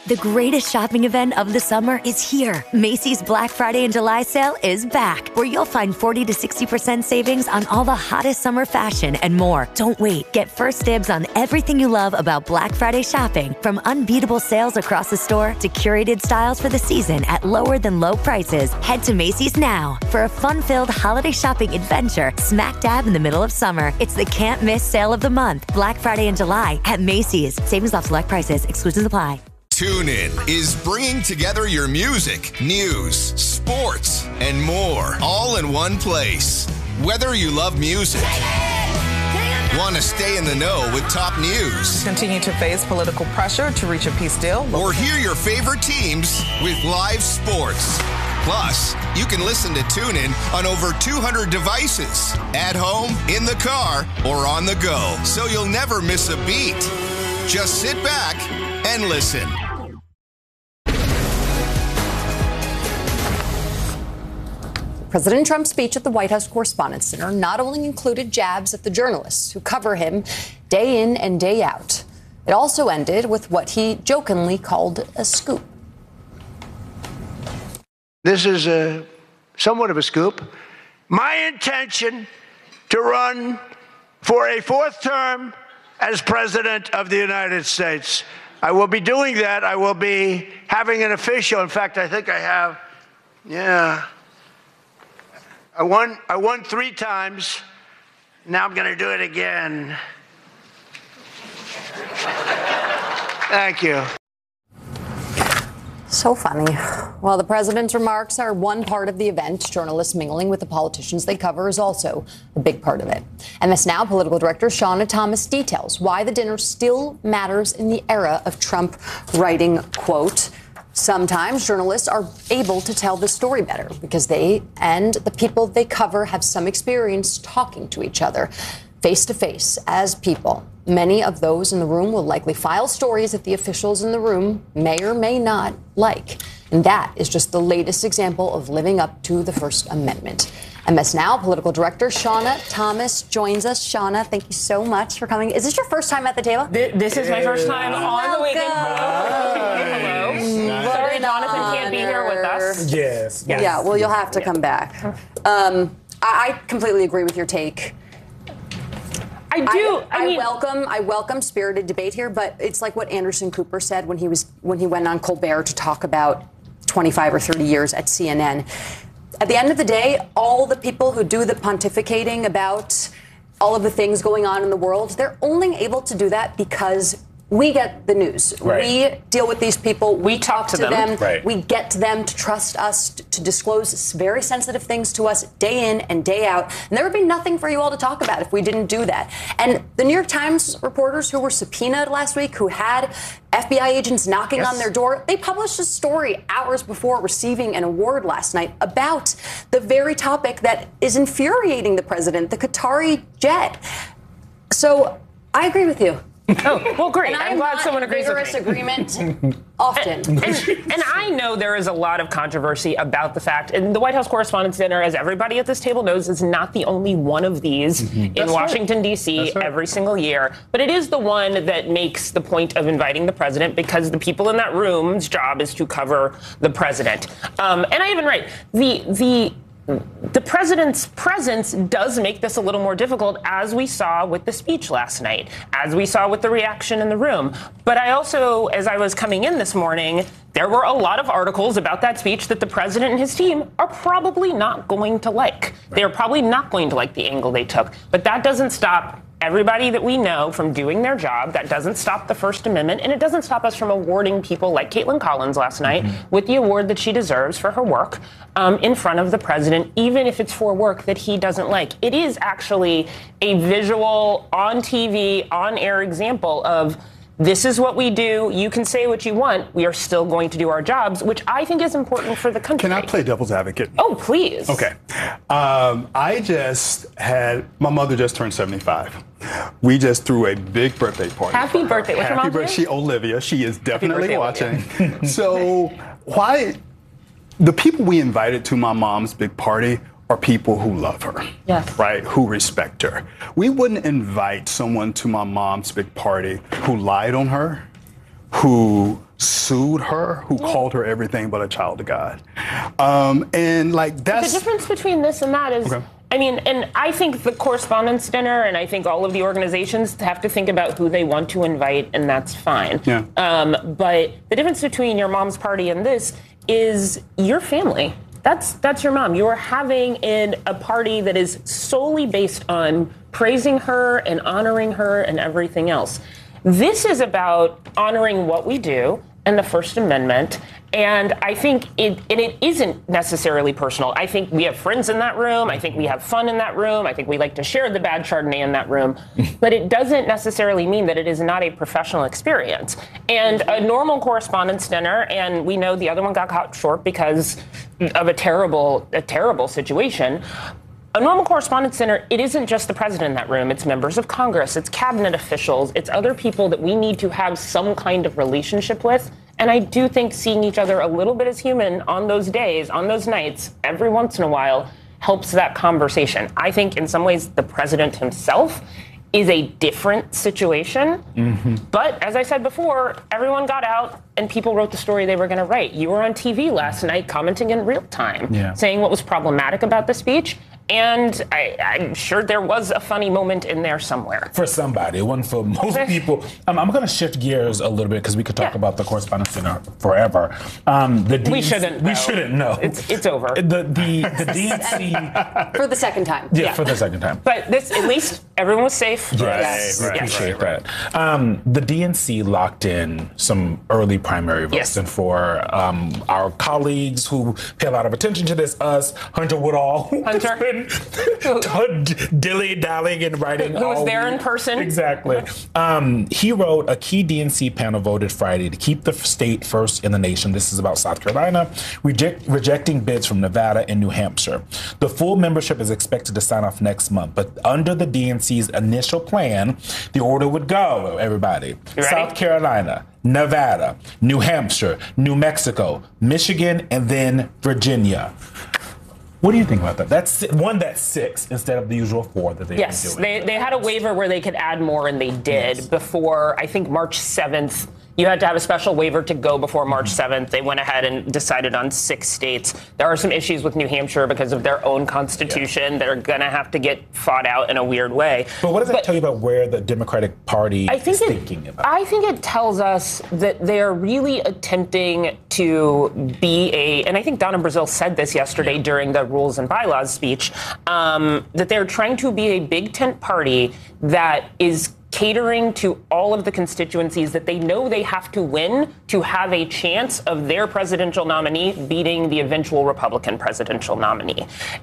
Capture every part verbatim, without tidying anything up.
The greatest shopping event of the summer is here. Macy's Black Friday and July sale is back, where you'll find forty to sixty percent savings on all the hottest summer fashion and more. Don't wait. Get first dibs on everything you love about Black Friday shopping, from unbeatable sales across the store to curated styles for the season at lower than low prices. Head to Macy's now for a fun-filled holiday shopping adventure smack dab in the middle of summer. It's the can't miss sale of the month. Black Friday and July at Macy's. Savings off select prices. Exclusions apply. TuneIn is bringing together your music, news, sports, and more, all in one place. Whether you love music, want to stay in the know with top news, continue to face political pressure to reach a peace deal, or hear your favorite teams with live sports. Plus, you can listen to TuneIn on over two hundred devices, at home, in the car, or on the go, so you'll never miss a beat. Just sit back and listen. President Trump's speech at the White House Correspondents' Center not only included jabs at the journalists who cover him day in and day out, it also ended with what he jokingly called a scoop. This is a somewhat of a scoop. My intention to run for a fourth term as President of the United States. I will be doing that. I will be having an official. In fact, I think I have, yeah. I won, I won three times. Now I'm going to do it again. Thank you. So funny. Well, the president's remarks are one part of the event. Journalists mingling with the politicians they cover is also a big part of it. M S Now political director Shawna Thomas details why the dinner still matters in the era of Trump, writing, quote, sometimes journalists are able to tell the story better because they and the people they cover have some experience talking to each other face to face as people. Many of those in the room will likely file stories that the officials in the room may or may not like. And that is just the latest example of living up to the First Amendment. M S Now political director Shawna Thomas joins us. Shawna, thank you so much for coming. Is this your first time at the table? This, this is my first time on Welcome. the weekend. Hello. Hello. Sorry, Jonathan can't be here with us. Yes. yes. Yeah, well, you'll have to come back. Um, I, I completely agree with your take. I do. I, I, I mean, welcome. I welcome spirited debate here, but it's like what Anderson Cooper said when he was when he went on Colbert to talk about twenty-five or thirty years at C N N. At the end of the day, all the people who do the pontificating about all of the things going on in the world, they're only able to do that because we get the news. Right. We deal with these people. We, we talk, talk to to them. them. Right. We get them to trust us, to, to disclose very sensitive things to us day in and day out. And there would be nothing for you all to talk about if we didn't do that. And the New York Times reporters who were subpoenaed last week, who had F B I agents knocking Yes. on their door, they published a story hours before receiving an award last night about the very topic that is infuriating the president, the Qatari jet. So I agree with you. Oh, well, great. And I'm glad not someone in agrees with vigorous me. agreement often. And, and I know there is a lot of controversy about the fact, and the White House Correspondents' Dinner, as everybody at this table knows, is not the only one of these mm-hmm. in That's Washington, right. D C right. every single year. But it is the one that makes the point of inviting the president, because the people in that room's job is to cover the president. Um, and I even write, the the... The president's presence does make this a little more difficult, as we saw with the speech last night, as we saw with the reaction in the room. But I also, as I was coming in this morning, there were a lot of articles about that speech that the president and his team are probably not going to like. They are probably not going to like the angle they took. But that doesn't stop everybody that we know from doing their job. That doesn't stop the First Amendment, and it doesn't stop us from awarding people like Caitlin Collins last night mm-hmm. with the award that she deserves for her work um, in front of the president, even if it's for work that he doesn't like. It is actually a visual, on T V, on-air example of this is what we do. You can say what you want. We are still going to do our jobs, which I think is important for the country. Can I play devil's advocate? Oh, please. Okay. Um, I just had, my mother just turned seventy-five. We just threw a big birthday party. Happy birthday. What's your Happy mom's birthday. She, Olivia. She is definitely birthday, watching. So why, the people we invited to my mom's big party are people who love her, yes. right? Who respect her. We wouldn't invite someone to my mom's big party who lied on her, who sued her, who yeah. called her everything but a child of God. Um, and like that's the difference between this and that is. Okay. I mean, and I think the Correspondents' Dinner and I think all of the organizations have to think about who they want to invite, and that's fine. Yeah. Um, but the difference between your mom's party and this is your family. That's that's your mom. You are having in a party that is solely based on praising her and honoring her and everything else. This is about honoring what we do and the First Amendment. And I think it, and it isn't necessarily personal. I think we have friends in that room. I think we have fun in that room. I think we like to share the bad Chardonnay in that room. But it doesn't necessarily mean that it is not a professional experience. And a normal Correspondents' Dinner, and we know the other one got cut short because of a terrible, a terrible situation. A normal Correspondents' Dinner, it isn't just the president in that room. It's members of Congress. It's cabinet officials. It's other people that we need to have some kind of relationship with. And I do think seeing each other a little bit as human on those days, on those nights, every once in a while, helps that conversation. I think in some ways the president himself is a different situation. Mm-hmm. But as I said before, everyone got out and people wrote the story they were going to write. You were on T V last night commenting in real time, yeah. saying what was problematic about the speech. And I, I'm sure there was a funny moment in there somewhere. For somebody. It wasn't for most people. Um, I'm going to shift gears a little bit because we could talk yeah. about the Correspondents' Dinner forever. Um, the D- we shouldn't We know. shouldn't know. It's, it's over. The, the, the D N C... For the second time. Yeah, yeah, for the second time. But this, at least everyone was safe. Yes, yes. Right, yes. appreciate right, that. Um, the D N C locked in some early primary votes. Yes. And for um, our colleagues who pay a lot of attention to this, us, Hunter Woodall, Hunter. dilly-dallying and writing. Who was there week. in person. Exactly. Um, he wrote, a key D N C panel voted Friday to keep the state first in the nation. This is about South Carolina, reject, rejecting bids from Nevada and New Hampshire. The full membership is expected to sign off next month, but under the D N C's initial plan, the order would go, everybody. South Carolina, Nevada, New Hampshire, New Mexico, Michigan, and then Virginia. What do you think about that? That's one, that's six instead of the usual four that they've yes, been doing. Yes, they, they had a waiver where they could add more, and they did yes. before, I think, March seventh. You had to have a special waiver to go before March seventh. They went ahead and decided on six states. There are some issues with New Hampshire because of their own constitution. Yeah. They're going to have to get fought out in a weird way. But what does that but tell you about where the Democratic Party I think is it, thinking about? I think it tells us that they're really attempting to be a, and I think Donna Brazile said this yesterday yeah. during the Rules and Bylaws speech, um, that they're trying to be a big tent party that is catering to all of the constituencies that they know they have to win to have a chance of their presidential nominee beating the eventual Republican presidential nominee.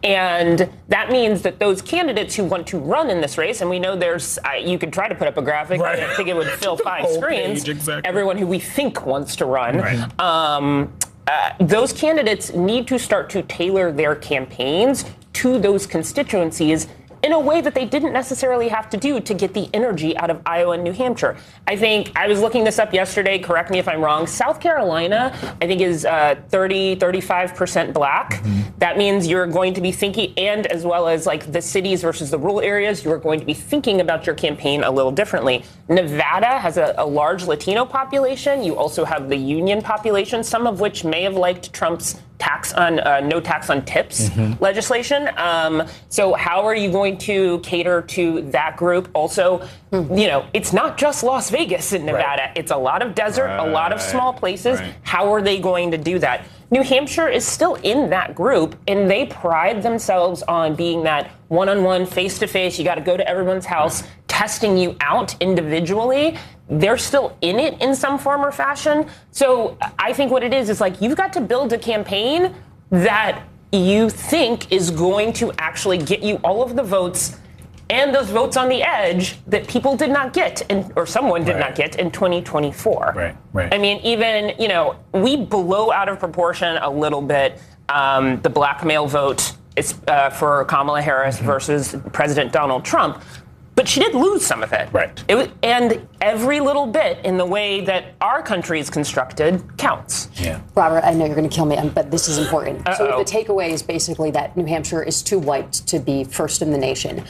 And that means that those candidates who want to run in this race, and we know there's, uh, you could try to put up a graphic, right. I think it would fill five screens, page, exactly. everyone who we think wants to run. Right. Um, uh, those candidates need to start to tailor their campaigns to those constituencies in a way that they didn't necessarily have to do to get the energy out of Iowa and New Hampshire. I think, I was looking this up yesterday, correct me if I'm wrong, South Carolina, I think is uh, thirty, thirty-five percent black. Mm-hmm. That means you're going to be thinking, and as well as like the cities versus the rural areas, you're going to be thinking about your campaign a little differently. Nevada has a, a large Latino population. You also have the union population, some of which may have liked Trump's tax on uh, no tax on tips mm-hmm. legislation. Um, so how are you going to cater to that group? Also, mm-hmm. you know, it's not just Las Vegas in Nevada. Right. It's a lot of desert, right. a lot of small places. Right. How are they going to do that? New Hampshire is still in that group, and they pride themselves on being that one-on-one, face-to-face, you got to go to everyone's house, right. testing you out individually. They're still in it in some form or fashion. So I think what it is is like you've got to build a campaign that you think is going to actually get you all of the votes and those votes on the edge that people did not get, in, or someone did right. not get in twenty twenty-four. Right, right. I mean, even, you know, we blow out of proportion a little bit um, the black male vote is, uh, for Kamala Harris mm-hmm. versus President Donald Trump. But she did lose some of it. Right. It was, and every little bit in the way that our country is constructed counts. Yeah. Robert, I know you're going to kill me, but this is important. Uh-oh. So the takeaway is basically that New Hampshire is too white to be first in the nation.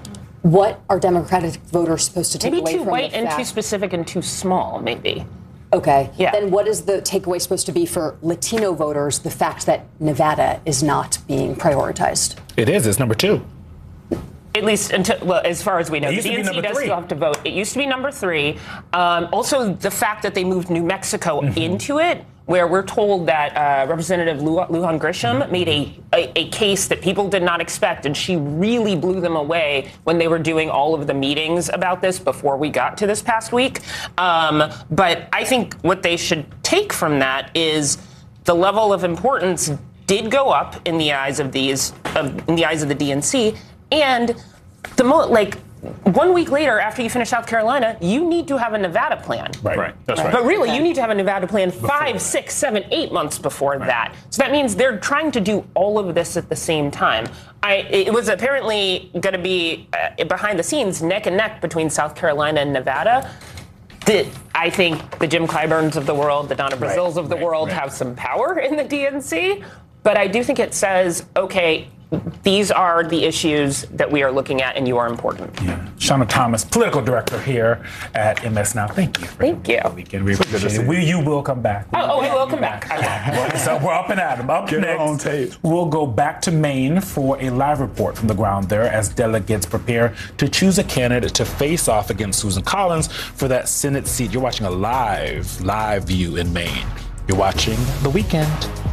What are Democratic voters supposed to take maybe away too from white the and fact? too specific and too small, maybe. Okay. Yeah. Then what is the takeaway supposed to be for Latino voters, the fact that Nevada is not being prioritized? It is. It's number two. At least until, well, as far as we know, It the used to be D N C number does three. still have to vote. It used to be number three. Um, also, the fact that they moved New Mexico Mm-hmm. into it, where we're told that uh, Representative Lu- Lujan Grisham Mm-hmm. made a, a a case that people did not expect, and she really blew them away when they were doing all of the meetings about this before we got to this past week. Um, but I think what they should take from that is the level of importance did go up in the eyes of these, of, in the eyes of the D N C. And the mo- like one week later, after you finish South Carolina, you need to have a Nevada plan. Right. Right. That's right. But really, you need to have a Nevada plan five, that. six, seven, eight months before that. So that means they're trying to do all of this at the same time. I, it was apparently going to be uh, behind the scenes, neck and neck between South Carolina and Nevada. The, I think the Jim Clyburns of the world, the Donna Brazils of the right, world right. have some power in the D N C. But I do think it says, okay, these are the issues that we are looking at, and you are important. Yeah. Shauna Thomas, political director here at M S Now. Thank you. For Thank you. the weekend. We appreciate it. We, you will come back. Oh, oh, he will come back. Okay. So we're up and at 'em. Up Get next, her on tape. we'll go back to Maine for a live report from the ground there as delegates prepare to choose a candidate to face off against Susan Collins for that Senate seat. You're watching a live, live view in Maine. You're watching The Weekend.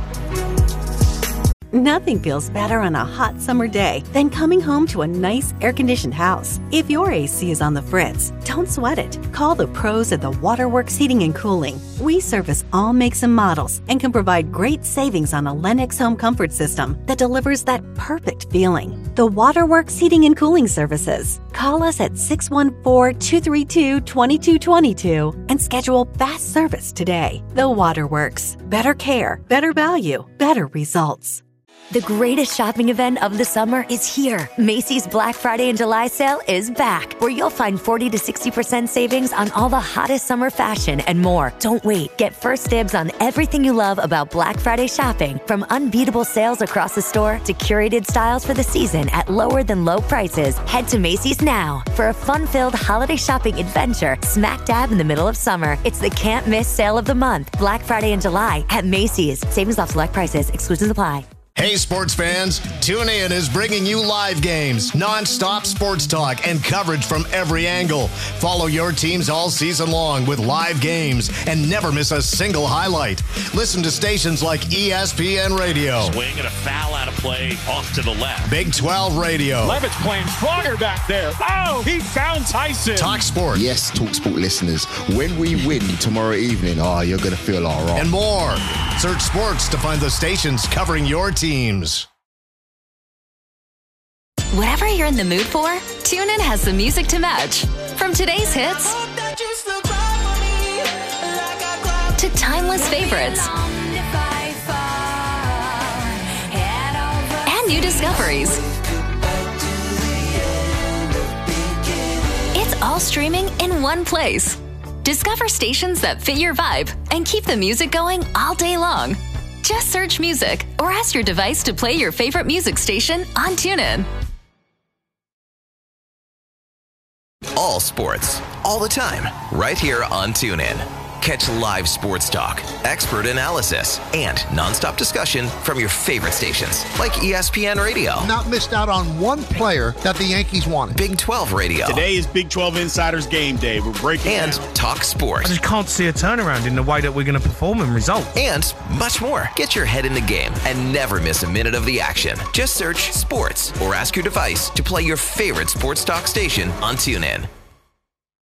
Nothing feels better on a hot summer day than coming home to a nice air-conditioned house. If your A C is on the fritz, don't sweat it. Call the pros at the Waterworks Heating and Cooling. We service all makes and models and can provide great savings on a Lennox home comfort system that delivers that perfect feeling. The Waterworks Heating and Cooling Services. Call us at six one four, two three two, two two two two and schedule fast service today. The Waterworks. Better care, better value, better results. The greatest shopping event of the summer is here. Macy's Black Friday and July sale is back, where you'll find forty to sixty percent savings on all the hottest summer fashion and more. Don't wait. Get first dibs on everything you love about Black Friday shopping, from unbeatable sales across the store to curated styles for the season at lower than low prices. Head to Macy's now for a fun-filled holiday shopping adventure smack dab in the middle of summer. It's the can't miss sale of the month, Black Friday and July at Macy's. Savings off select prices. Exclusions apply. Hey, sports fans, TuneIn is bringing you live games, non-stop sports talk, and coverage from every angle. Follow your teams all season long with live games and never miss a single highlight. Listen to stations like E S P N Radio, Swing and a foul out of play off to the left. Big twelve Radio, Levitt's playing stronger back there. Oh, he found Tyson. Talk Sports, Yes, TalkSport listeners, when we win tomorrow evening, oh, you're going to feel all right. and more. Search sports to find the stations covering your teams. Whatever you're in the mood for, TuneIn has the music to match. From today's hits to timeless favorites and new discoveries. It's all streaming in one place. Discover stations that fit your vibe and keep the music going all day long. Just search music or ask your device to play your favorite music station on TuneIn. All sports, all the time, right here on TuneIn. Catch live sports talk, expert analysis, and nonstop discussion from your favorite stations, like E S P N Radio. Not missed out on one player that the Yankees wanted. Big twelve Radio. Today is Big twelve Insiders Game Day. We're breaking And down. Talk Sport. I just can't see a turnaround in the way that we're going to perform and result. And much more. Get your head in the game and never miss a minute of the action. Just search sports or ask your device to play your favorite sports talk station on TuneIn.